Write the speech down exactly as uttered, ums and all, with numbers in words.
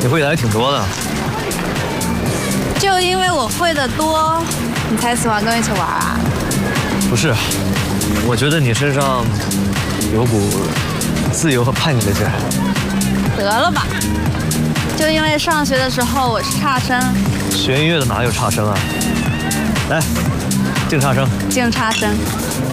你会的还挺多的。 就因为我会的多，你才喜欢跟我一起玩啊？ 不是，我觉得你身上有股自由和叛逆的劲儿。 得了吧，就因为上学的时候我是差生。 学音乐的哪有差生啊？来，敬差生。 敬差生。